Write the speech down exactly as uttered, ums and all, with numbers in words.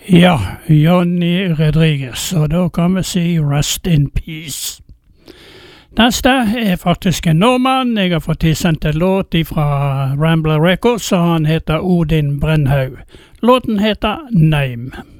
Ja, Johnny Rodriguez, og da kan vi si rest in peace. Neste er faktisk en nordmann. Jeg har fått tilsendt en låt fra Rambler Records, og han heter Odin Brennhaug. Låten heter Name.